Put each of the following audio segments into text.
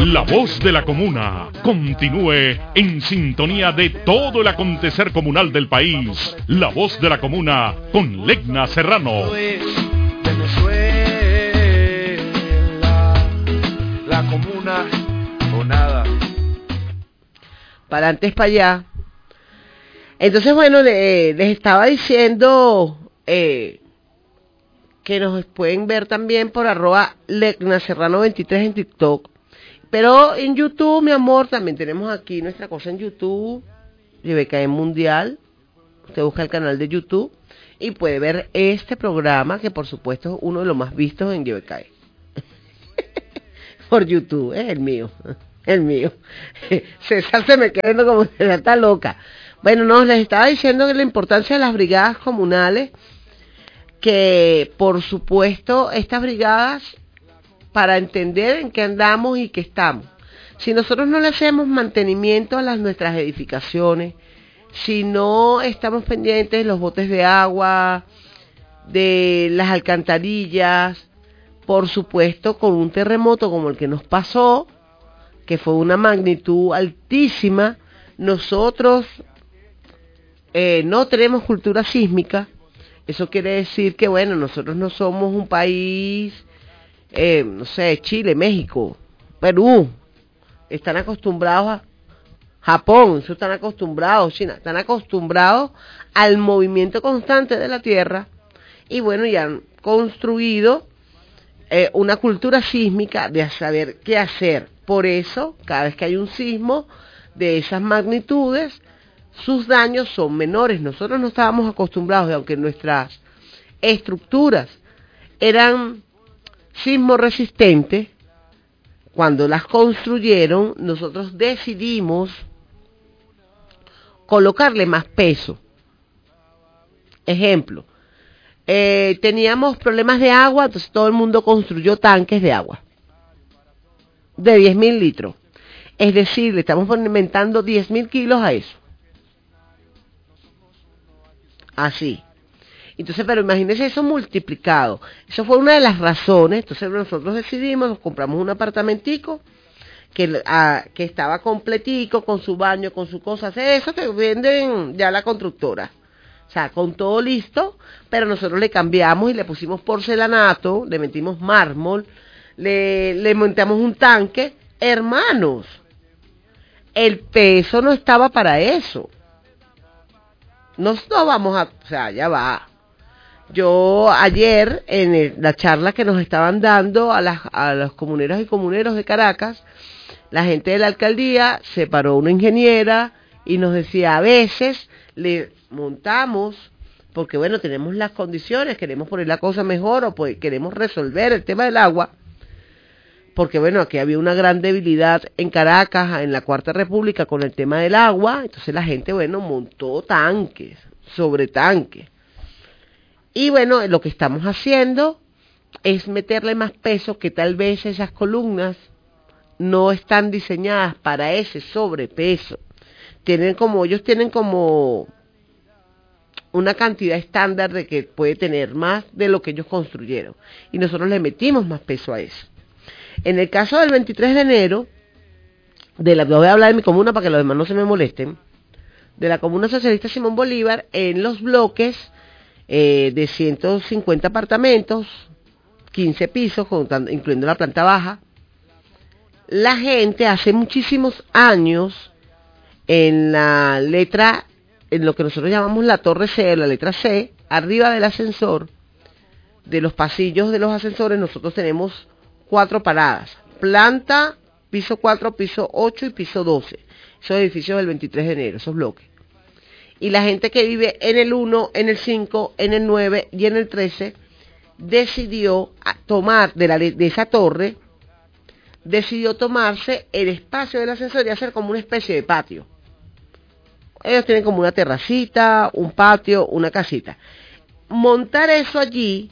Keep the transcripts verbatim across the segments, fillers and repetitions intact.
La voz de la comuna continúe en sintonía de todo el acontecer comunal del país. La voz de la comuna con Legna Serrano. Venezuela, la comuna o nada. Para antes, para allá. Entonces, bueno, le, les estaba diciendo eh, que nos pueden ver también por arroba Legna Serrano veintitrés en TikTok. Pero en YouTube, mi amor, también tenemos aquí nuestra cosa en YouTube, Y B K E Mundial. Usted busca el canal de YouTube y puede ver este programa, que por supuesto es uno de los más vistos en Y B K E. Por YouTube, es el mío, el mío. César se me queda viendo como si está loca. Bueno, no, les estaba diciendo que la importancia de las brigadas comunales, que por supuesto estas brigadas, para entender en qué andamos y qué estamos. Si nosotros no le hacemos mantenimiento a las nuestras edificaciones, si no estamos pendientes de los botes de agua, de las alcantarillas, por supuesto con un terremoto como el que nos pasó, que fue una magnitud altísima, nosotros eh, no tenemos cultura sísmica. Eso quiere decir que, bueno, nosotros no somos un país... Eh, no sé, Chile, México, Perú, están acostumbrados a Japón, eso están acostumbrados, China, están acostumbrados al movimiento constante de la tierra y bueno, ya han construido eh, una cultura sísmica de saber qué hacer. Por eso, cada vez que hay un sismo de esas magnitudes, sus daños son menores. Nosotros no estábamos acostumbrados, y aunque nuestras estructuras eran sismo resistente, cuando las construyeron, nosotros decidimos colocarle más peso. Ejemplo, eh, teníamos problemas de agua, entonces todo el mundo construyó tanques de agua de diez mil litros. Es decir, le estamos aumentando diez mil kilos a eso. Así. Entonces, pero imagínense eso multiplicado. Eso fue una de las razones. Entonces nosotros decidimos, nos compramos un apartamentico que, a, que estaba completico, con su baño, con su cosa. Eso que venden ya la constructora. O sea, con todo listo, pero nosotros le cambiamos y le pusimos porcelanato, le metimos mármol, le, le montamos un tanque. Hermanos, el peso no estaba para eso. Nosotros vamos a... O sea, ya va. Yo ayer, en el, la charla que nos estaban dando a, las, a los comuneros y comuneros de Caracas, la gente de la alcaldía se paró una ingeniera y nos decía, a veces le montamos, porque bueno, tenemos las condiciones, queremos poner la cosa mejor o pues, queremos resolver el tema del agua, porque bueno, aquí había una gran debilidad en Caracas, en la Cuarta República, con el tema del agua. Entonces la gente, bueno, montó tanques, sobre tanques. Y bueno, lo que estamos haciendo es meterle más peso, que tal vez esas columnas no están diseñadas para ese sobrepeso. Tienen como, ellos tienen como una cantidad estándar de que puede tener más de lo que ellos construyeron. Y nosotros le metimos más peso a eso. En el caso del veintitrés de enero, de la, voy a hablar de mi comuna para que los demás no se me molesten, de la Comuna Socialista Simón Bolívar, en los bloques eh, de ciento cincuenta apartamentos, quince pisos, contando, incluyendo la planta baja, la gente hace muchísimos años, en la letra, en lo que nosotros llamamos la torre C, la letra C, arriba del ascensor, de los pasillos de los ascensores, nosotros tenemos cuatro paradas, planta, piso cuatro, piso ocho y piso doce, esos edificios del veintitrés de enero, esos bloques. Y la gente que vive en el uno, en el cinco, en el nueve y en el trece, decidió tomar de, la, de esa torre, decidió tomarse el espacio del ascensor y hacer como una especie de patio. Ellos tienen como una terracita, un patio, una casita. Montar eso allí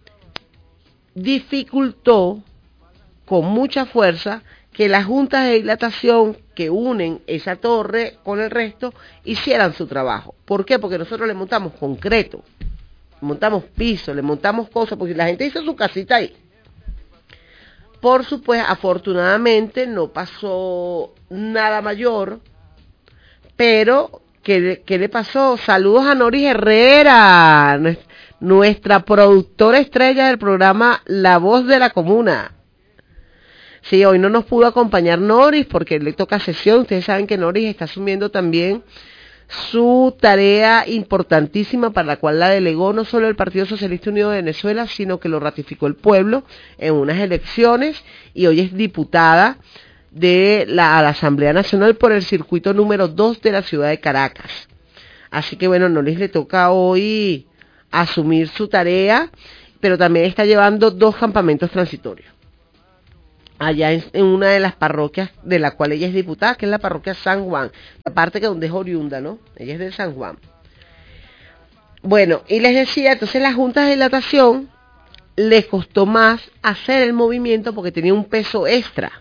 dificultó con mucha fuerza que las juntas de dilatación que unen esa torre con el resto hicieran su trabajo. ¿Por qué? Porque nosotros le montamos concreto, le montamos piso, le montamos cosas, porque la gente hizo su casita ahí. Por supuesto, afortunadamente no pasó nada mayor, pero ¿qué, qué le pasó? Saludos a Noris Herrera, nuestra productora estrella del programa La Voz de la Comuna. Sí, hoy no nos pudo acompañar Noris porque le toca sesión. Ustedes saben que Noris está asumiendo también su tarea importantísima para la cual la delegó no solo el Partido Socialista Unido de Venezuela, sino que lo ratificó el pueblo en unas elecciones y hoy es diputada de la, a la Asamblea Nacional por el circuito número dos de la ciudad de Caracas. Así que bueno, Noris le toca hoy asumir su tarea, pero también está llevando dos campamentos transitorios allá en, en una de las parroquias de la cual ella es diputada, que es la parroquia San Juan, aparte que donde es oriunda, ¿no? Ella es de San Juan. Bueno, y les decía, entonces las juntas de dilatación les costó más hacer el movimiento porque tenía un peso extra.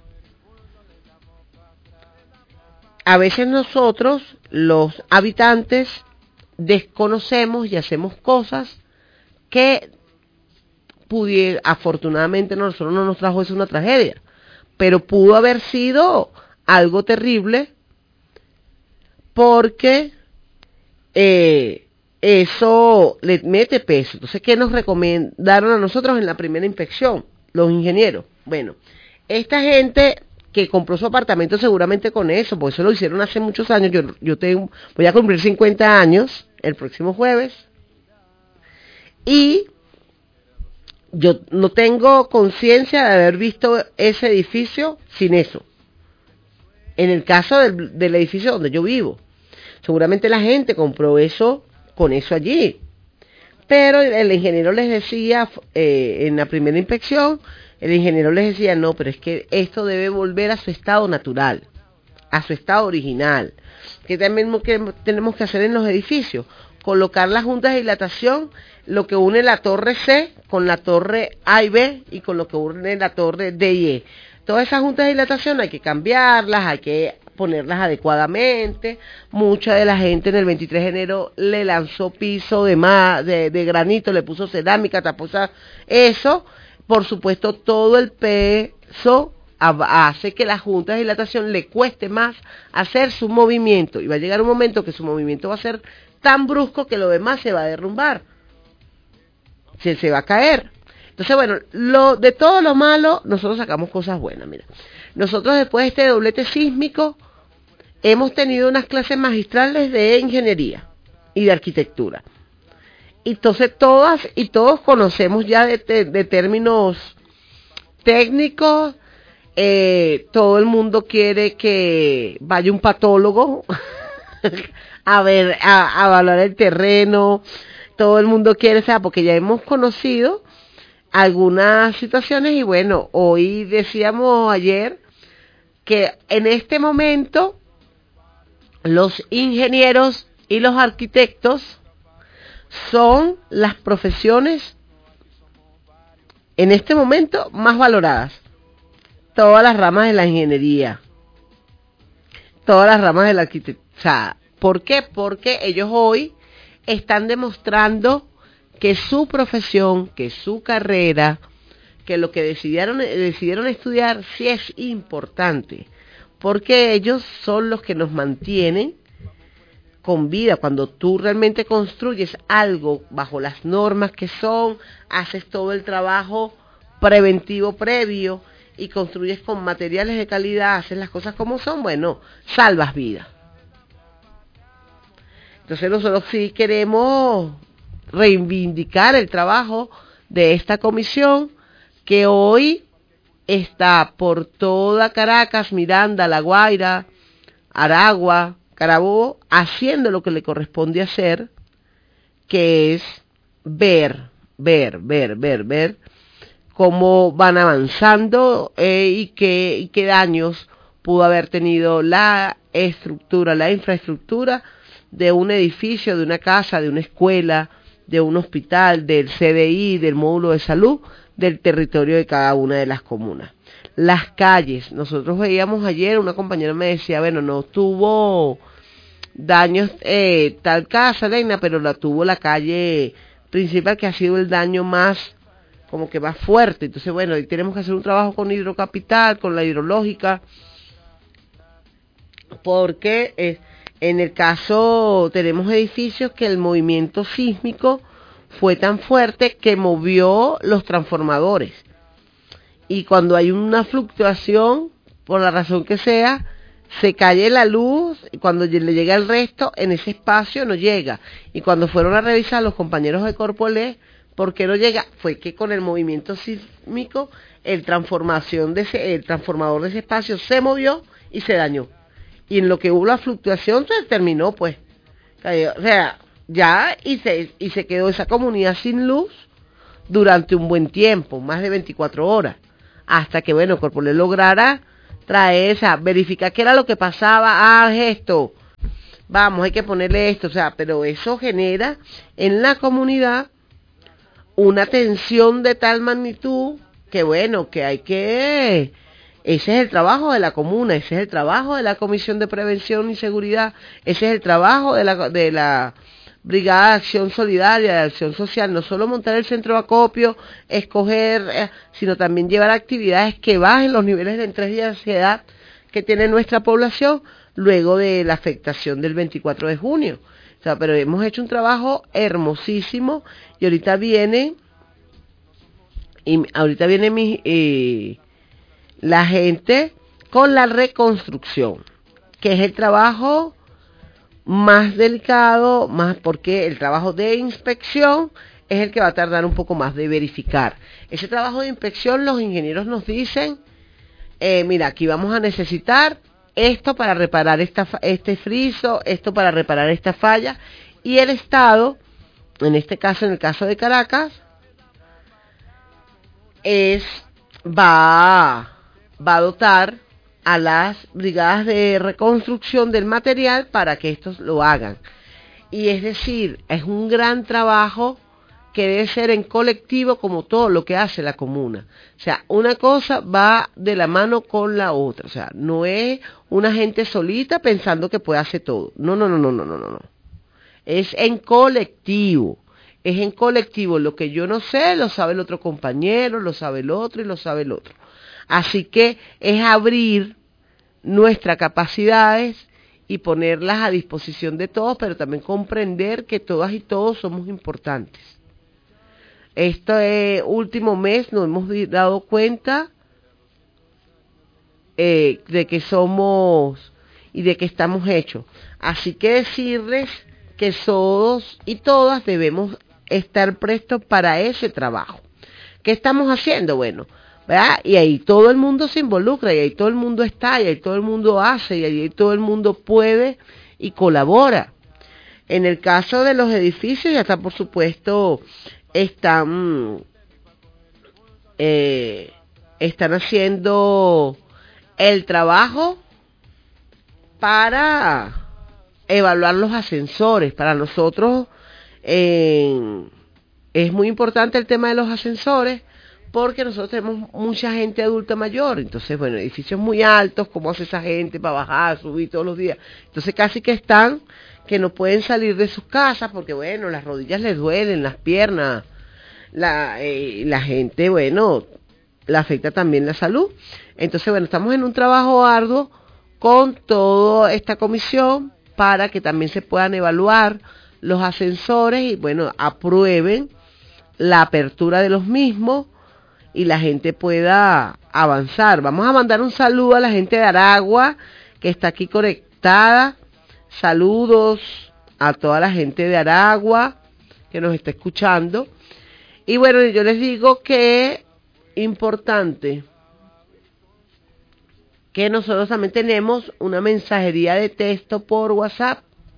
A veces nosotros, los habitantes, desconocemos y hacemos cosas que pudiera, afortunadamente nosotros no nos trajo eso una tragedia, pero pudo haber sido algo terrible porque eh, eso le mete peso. Entonces, ¿qué nos recomendaron a nosotros en la primera inspección? Los ingenieros. Bueno, esta gente que compró su apartamento seguramente con eso, porque eso lo hicieron hace muchos años. Yo, yo tengo, voy a cumplir cincuenta años el próximo jueves y yo no tengo conciencia de haber visto ese edificio sin eso. En el caso del, del edificio donde yo vivo, seguramente la gente compró eso con eso allí. Pero el ingeniero les decía, eh, en la primera inspección, el ingeniero les decía, no, pero es que esto debe volver a su estado natural, a su estado original. ¿Qué también que tenemos que hacer en los edificios? Colocar las juntas de dilatación, lo que une la torre C con la torre A y B y con lo que une la torre D y E. Todas esas juntas de dilatación hay que cambiarlas, hay que ponerlas adecuadamente. Mucha de la gente en el veintitrés de enero le lanzó piso de, ma de, de granito, le puso cerámica, tapó eso. Por supuesto, todo el peso hace que la junta de dilatación le cueste más hacer su movimiento y va a llegar un momento que su movimiento va a ser tan brusco que lo demás se va a derrumbar, se, se va a caer. Entonces, bueno, lo, de todo lo malo nosotros sacamos cosas buenas. Mira, nosotros después de este doblete sísmico hemos tenido unas clases magistrales de ingeniería y de arquitectura. Entonces todas y todos conocemos ya de, de, de términos técnicos. Eh, todo el mundo quiere que vaya un patólogo a ver, a, a evaluar el terreno. Todo el mundo quiere, o sea, porque ya hemos conocido algunas situaciones y bueno, hoy decíamos ayer que en este momento los ingenieros y los arquitectos son las profesiones en este momento más valoradas. Todas las ramas de la ingeniería, todas las ramas de la arquitectura. ¿Por qué? Porque ellos hoy están demostrando que su profesión, que su carrera, que lo que decidieron, decidieron estudiar sí es importante, porque ellos son los que nos mantienen con vida. Cuando tú realmente construyes algo bajo las normas que son, haces todo el trabajo preventivo previo y construyes con materiales de calidad, haces las cosas como son, bueno, salvas vidas. Entonces nosotros sí queremos reivindicar el trabajo de esta comisión que hoy está por toda Caracas, Miranda, La Guaira, Aragua, Carabobo, haciendo lo que le corresponde hacer, que es ver, ver, ver, ver, ver cómo van avanzando eh, y, qué, y qué daños pudo haber tenido la estructura, la infraestructura de un edificio, de una casa, de una escuela, de un hospital, del C D I, del módulo de salud, del territorio de cada una de las comunas. Las calles, nosotros veíamos ayer, una compañera me decía, bueno, no tuvo daños eh, tal casa, Leina, pero la tuvo la calle principal, que ha sido el daño más como que más fuerte. Entonces, bueno, y tenemos que hacer un trabajo con Hidrocapital, con la hidrológica, porque eh, en el caso tenemos edificios que el movimiento sísmico fue tan fuerte que movió los transformadores. Y cuando hay una fluctuación, por la razón que sea, se cae la luz y cuando le llega el resto, en ese espacio no llega. Y cuando fueron a revisar los compañeros de Corpolé, ¿por qué no llega? Fue que con el movimiento sísmico, el, transformación de ese, el transformador de ese espacio se movió y se dañó. Y en lo que hubo la fluctuación se terminó, pues. O sea, ya y se, y se quedó esa comunidad sin luz durante un buen tiempo, más de veinticuatro horas. Hasta que, bueno, Corpolé lograra trae esa, verificar qué era lo que pasaba, ah, esto, vamos, hay que ponerle esto, o sea, pero eso genera en la comunidad una tensión de tal magnitud que bueno, que hay que, ese es el trabajo de la comuna, ese es el trabajo de la Comisión de Prevención y Seguridad, ese es el trabajo de la, de la Brigada de Acción Solidaria, de Acción Social, no solo montar el centro de acopio, escoger, eh, sino también llevar actividades que bajen los niveles de estrés y ansiedad que tiene nuestra población luego de la afectación del veinticuatro de junio. O sea, pero hemos hecho un trabajo hermosísimo y ahorita viene, y ahorita viene mi, eh, la gente con la reconstrucción, que es el trabajo más delicado, más porque el trabajo de inspección es el que va a tardar un poco más de verificar. Ese trabajo de inspección los ingenieros nos dicen, eh, mira, aquí vamos a necesitar esto para reparar esta, este friso, esto para reparar esta falla, y el Estado, en este caso, en el caso de Caracas, es va, va a dotar a las brigadas de reconstrucción del material para que estos lo hagan. Y es decir, es un gran trabajo que debe ser en colectivo como todo lo que hace la comuna. O sea, una cosa va de la mano con la otra. O sea, no es una gente solita pensando que puede hacer todo. No, no, no, no, no, no, no. Es en colectivo. Es en colectivo. Lo que yo no sé, lo sabe el otro compañero, lo sabe el otro y lo sabe el otro. Así que es abrir nuestras capacidades y ponerlas a disposición de todos, pero también comprender que todas y todos somos importantes. Este último mes nos hemos dado cuenta eh, de que somos y de que estamos hechos. Así que decirles que todos y todas debemos estar prestos para ese trabajo. ¿Qué estamos haciendo? Bueno, ¿verdad? Y ahí todo el mundo se involucra, y ahí todo el mundo está, y ahí todo el mundo hace, y ahí todo el mundo puede y colabora. En el caso de los edificios, ya está, por supuesto, están, eh, están haciendo el trabajo para evaluar los ascensores. Para nosotros eh, es muy importante el tema de los ascensores, porque nosotros tenemos mucha gente adulta mayor. Entonces, bueno, edificios muy altos, ¿cómo hace esa gente para bajar, subir todos los días? Entonces casi que están, que no pueden salir de sus casas, porque bueno, las rodillas les duelen, las piernas, la, eh, la gente, bueno, le afecta también la salud. Entonces, bueno, estamos en un trabajo arduo con toda esta comisión para que también se puedan evaluar los ascensores y, bueno, aprueben la apertura de los mismos y la gente pueda avanzar. Vamos a mandar un saludo a la gente de Aragua que está aquí conectada. Saludos a toda la gente de Aragua que nos está escuchando. Y bueno, yo les digo que importante que nosotros también tenemos una mensajería de texto por WhatsApp.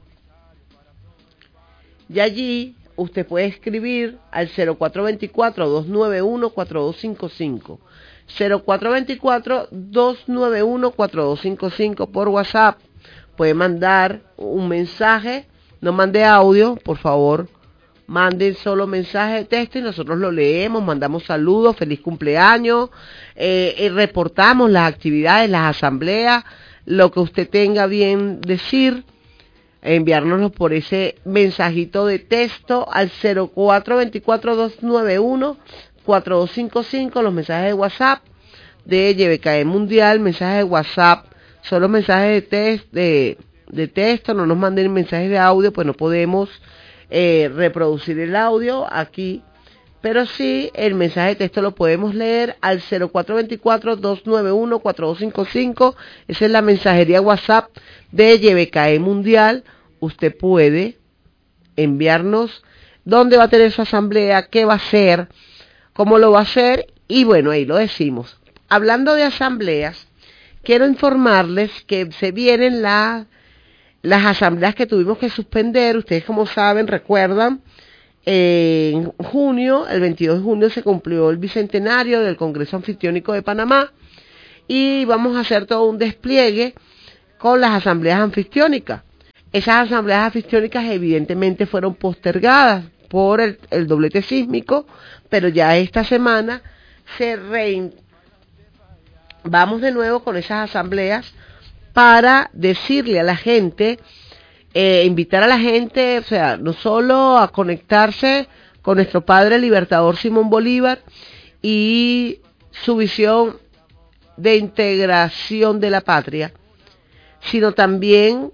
Y allí usted puede escribir al cero cuatro dos cuatro, dos nueve uno, cuatro dos cinco cinco. cero cuatro dos cuatro, dos nueve uno, cuatro dos cinco cinco por WhatsApp. Puede mandar un mensaje, no mande audio, por favor. Manden solo mensaje de texto y nosotros lo leemos, mandamos saludos, feliz cumpleaños, eh, y reportamos las actividades, las asambleas, lo que usted tenga bien decir. Enviárnoslo por ese mensajito de texto al cero cuatro dos cuatro, dos nueve uno, cuatro dos cinco cinco, los mensajes de WhatsApp de Y B K E Mundial, mensajes de WhatsApp, solo mensajes de, test, de, de texto, no nos manden mensajes de audio, pues no podemos eh, reproducir el audio aquí, pero sí el mensaje de texto lo podemos leer al cero cuatro dos cuatro, dos nueve uno, cuatro dos cinco cinco, esa es la mensajería WhatsApp de Y B K E Mundial. Usted puede enviarnos dónde va a tener su asamblea, qué va a hacer, cómo lo va a hacer, y bueno, ahí lo decimos. Hablando de asambleas, quiero informarles que se vienen la, las asambleas que tuvimos que suspender. Ustedes, como saben, recuerdan, eh, en junio, el veintidós de junio, se cumplió el bicentenario del Congreso Anfictiónico de Panamá y vamos a hacer todo un despliegue con las asambleas anfictiónicas. Esas asambleas anfictiónicas evidentemente fueron postergadas por el, el doblete sísmico, pero ya esta semana se reintegró. Vamos de nuevo con esas asambleas para decirle a la gente, eh, invitar a la gente, o sea, no solo a conectarse con nuestro padre libertador Simón Bolívar y su visión de integración de la patria, sino también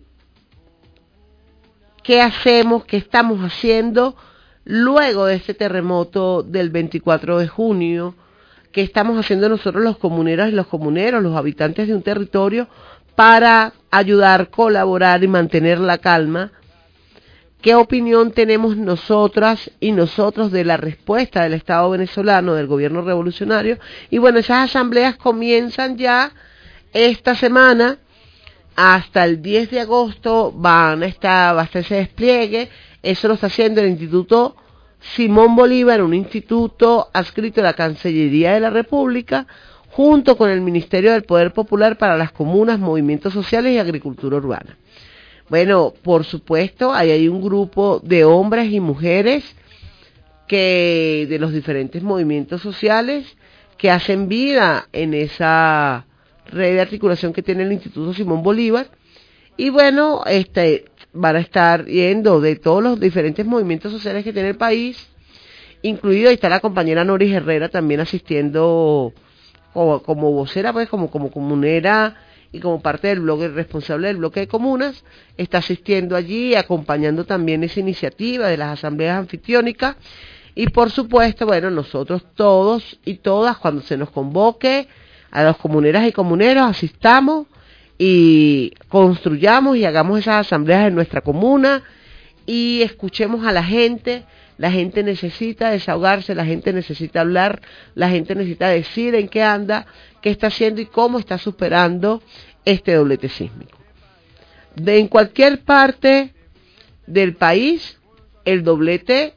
qué hacemos, qué estamos haciendo luego de este terremoto del veinticuatro de junio, qué estamos haciendo nosotros los comuneros y los comuneros, los habitantes de un territorio, para ayudar, colaborar y mantener la calma. ¿Qué opinión tenemos nosotras y nosotros de la respuesta del Estado venezolano, del gobierno revolucionario? Y bueno, esas asambleas comienzan ya esta semana, hasta el diez de agosto van a estar, va a estar ese despliegue. Eso lo está haciendo el Instituto Simón Bolívar, un instituto adscrito a la Cancillería de la República, junto con el Ministerio del Poder Popular para las Comunas, Movimientos Sociales y Agricultura Urbana. Bueno, por supuesto, ahí hay un grupo de hombres y mujeres que de los diferentes movimientos sociales que hacen vida en esa red de articulación que tiene el Instituto Simón Bolívar. Y bueno, este van a estar yendo de todos los diferentes movimientos sociales que tiene el país, incluido, ahí está la compañera Noris Herrera también asistiendo como, como vocera, pues como, como comunera y como parte del bloque, responsable del bloque de comunas, está asistiendo allí, acompañando también esa iniciativa de las asambleas anfictiónicas. Y por supuesto, bueno, nosotros todos y todas, cuando se nos convoque a los comuneras y comuneros, asistamos y construyamos y hagamos esas asambleas en nuestra comuna y escuchemos a la gente. La gente necesita desahogarse, la gente necesita hablar, la gente necesita decir en qué anda, qué está haciendo y cómo está superando este doblete sísmico. De en cualquier parte del país, el doblete,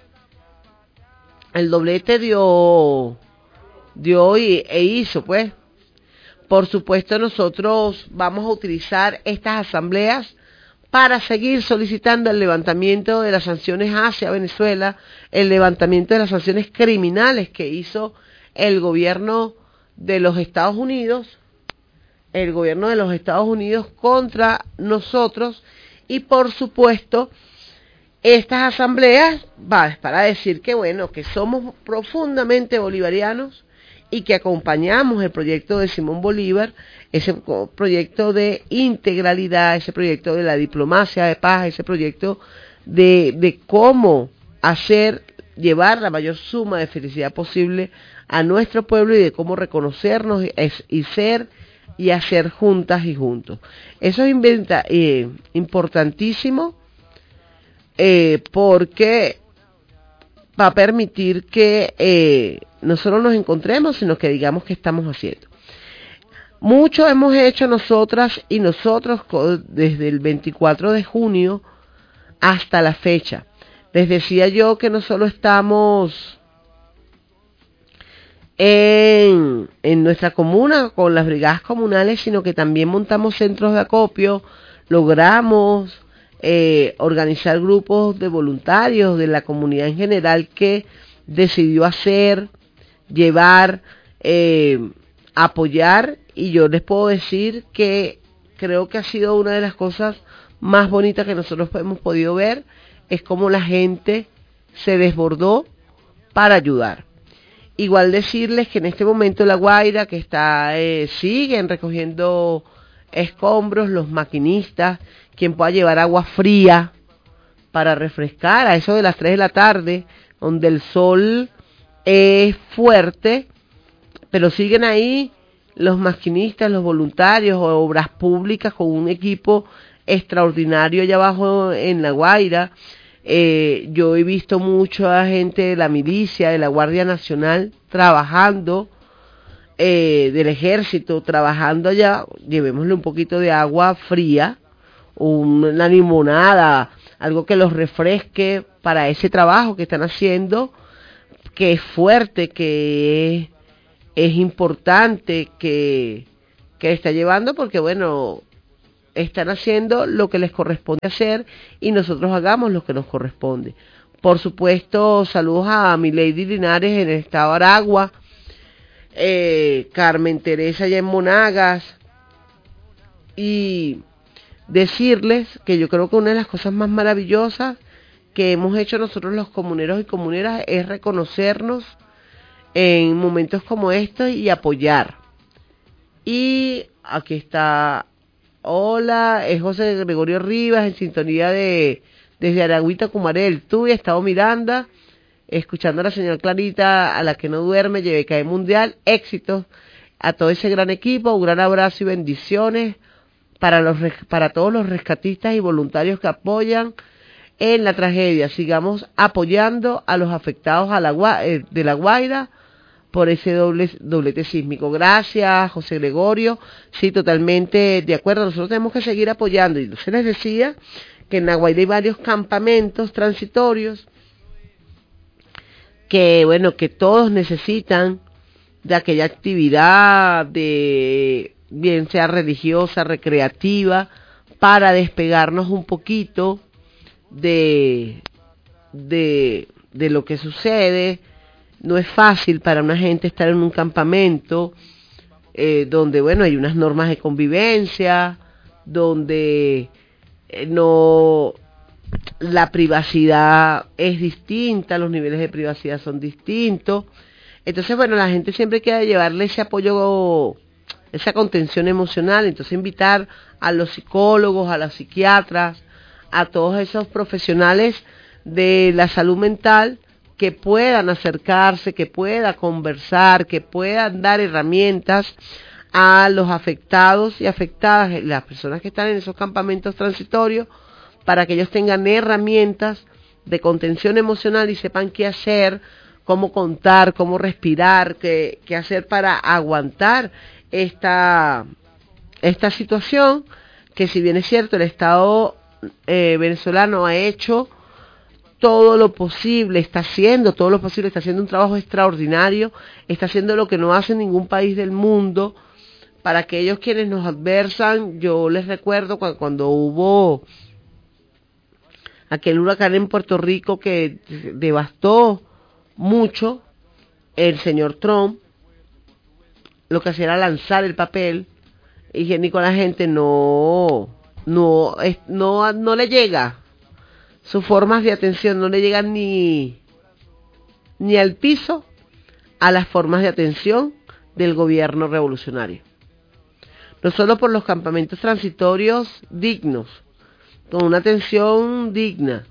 el doblete dio, dio y, e hizo, pues. Por supuesto, nosotros vamos a utilizar estas asambleas para seguir solicitando el levantamiento de las sanciones hacia Venezuela, el levantamiento de las sanciones criminales que hizo el gobierno de los Estados Unidos, el gobierno de los Estados Unidos contra nosotros, y por supuesto, estas asambleas va, es para decir que bueno, que somos profundamente bolivarianos y que acompañamos el proyecto de Simón Bolívar, ese proyecto de integralidad, ese proyecto de la diplomacia de paz, ese proyecto de, de cómo hacer, llevar la mayor suma de felicidad posible a nuestro pueblo y de cómo reconocernos y, y ser y hacer juntas y juntos. Eso es inventa, eh, importantísimo eh, porque va a permitir que eh, no solo nos encontremos, sino que digamos qué estamos haciendo. Mucho hemos hecho nosotras y nosotros desde el veinticuatro de junio hasta la fecha. Les decía yo que no solo estamos en, en nuestra comuna con las brigadas comunales, sino que también montamos centros de acopio, logramos eh, organizar grupos de voluntarios de la comunidad en general que decidió hacer, llevar, eh, apoyar, y yo les puedo decir que creo que ha sido una de las cosas más bonitas que nosotros hemos podido ver, es como la gente se desbordó para ayudar. Igual decirles que en este momento La Guaira, que está, eh, siguen recogiendo escombros, los maquinistas, quien pueda llevar agua fría para refrescar a eso de las tres de la tarde, donde el sol es fuerte, pero siguen ahí los maquinistas, los voluntarios, obras públicas con un equipo extraordinario allá abajo en La Guaira. Eh, yo he visto mucha gente de la milicia, de la Guardia Nacional trabajando, eh, del ejército trabajando allá. Llevémosle un poquito de agua fría, una limonada, algo que los refresque para ese trabajo que están haciendo, que es fuerte, que es, es importante, que, que está llevando, porque bueno, están haciendo lo que les corresponde hacer y nosotros hagamos lo que nos corresponde. Por supuesto, saludos a mi Lady Linares en el estado de Aragua, eh, Carmen Teresa allá en Monagas, y decirles que yo creo que una de las cosas más maravillosas que hemos hecho nosotros los comuneros y comuneras es reconocernos en momentos como estos y apoyar. Y aquí está, hola, es José Gregorio Rivas en sintonía de desde Aragüita, Cumarel, tú y Estado Miranda, escuchando a la señora Clarita, a la que no duerme, lleve cae mundial, éxitos a todo ese gran equipo, un gran abrazo y bendiciones para los para todos los rescatistas y voluntarios que apoyan en la tragedia. Sigamos apoyando a los afectados a la, eh, de La Guaira por ese doble, doblete sísmico. Gracias, José Gregorio. Sí, totalmente de acuerdo. Nosotros tenemos que seguir apoyando. Y se les decía que en La Guaira hay varios campamentos transitorios que, bueno, que todos necesitan de aquella actividad de, bien sea religiosa, recreativa, para despegarnos un poquito de, de, de lo que sucede. No es fácil para una gente estar en un campamento eh, donde, bueno, hay unas normas de convivencia, donde eh, no, la privacidad es distinta, los niveles de privacidad son distintos. Entonces, bueno, la gente siempre quiere llevarle ese apoyo, esa contención emocional. Entonces, invitar a los psicólogos, a los psiquiatras, a todos esos profesionales de la salud mental que puedan acercarse, que puedan conversar, que puedan dar herramientas a los afectados y afectadas, las personas que están en esos campamentos transitorios, para que ellos tengan herramientas de contención emocional y sepan qué hacer, cómo contar, cómo respirar, qué, qué hacer para aguantar esta, esta situación, que si bien es cierto, el Estado eh, venezolano ha hecho todo lo posible, está haciendo todo lo posible, está haciendo un trabajo extraordinario, está haciendo lo que no hace ningún país del mundo. Para aquellos quienes nos adversan, yo les recuerdo cuando, cuando hubo aquel huracán en Puerto Rico que devastó mucho, el señor Trump lo que hacía era lanzar el papel higiénico a la gente. No, no, no, no le llega. Sus formas de atención no le llegan ni, ni al piso a las formas de atención del gobierno revolucionario. No solo por los campamentos transitorios dignos, con una atención digna,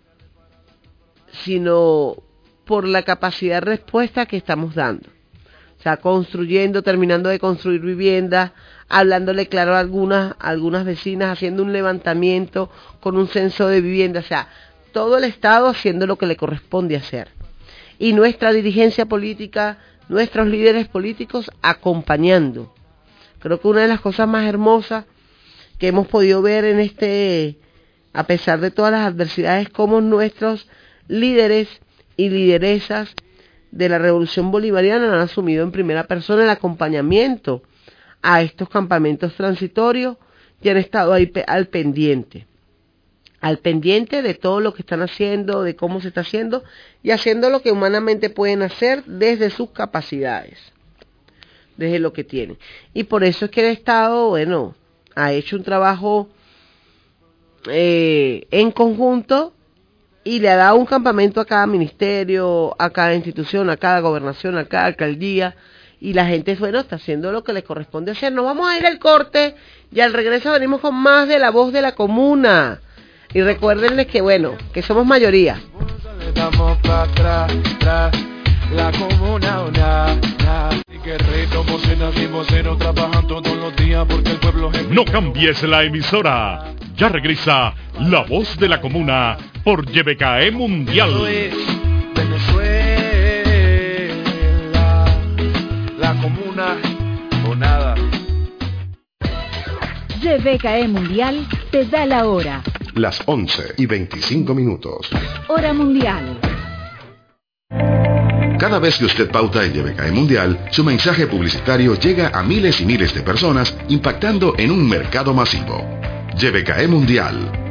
sino por la capacidad de respuesta que estamos dando. O sea, construyendo, terminando de construir viviendas, hablándole claro a algunas, a algunas vecinas, haciendo un levantamiento con un censo de vivienda. O sea, todo el Estado haciendo lo que le corresponde hacer. Y nuestra dirigencia política, nuestros líderes políticos acompañando. Creo que una de las cosas más hermosas que hemos podido ver en este, a pesar de todas las adversidades, como nuestros líderes y lideresas de la Revolución Bolivariana han asumido en primera persona el acompañamiento a estos campamentos transitorios y han estado ahí al pendiente, al pendiente de todo lo que están haciendo, de cómo se está haciendo y haciendo lo que humanamente pueden hacer desde sus capacidades, desde lo que tienen. Y por eso es que el Estado, bueno, ha hecho un trabajo eh, en conjunto y le ha dado un campamento a cada ministerio, a cada institución, a cada gobernación, a cada alcaldía, y la gente, bueno, está haciendo lo que le corresponde hacer. Nos vamos a ir al corte y al regreso venimos con más de La Voz de la Comuna. Y recuérdenles que, bueno, que somos mayoría. Estamos para atrás, atrás, la comuna, una, una. Y que reto, bocina, sin vocero, trabajando todos los días porque el pueblo es... No cambies la emisora. Ya regresa La Voz de la Comuna por Y B K E Mundial. Venezuela, la comuna o nada. Y B K E Mundial te da la hora. Las once y veinticinco minutos. Hora mundial. Cada vez que usted pauta en Y B K E Mundial, su mensaje publicitario llega a miles y miles de personas, impactando en un mercado masivo. Y B K E Mundial,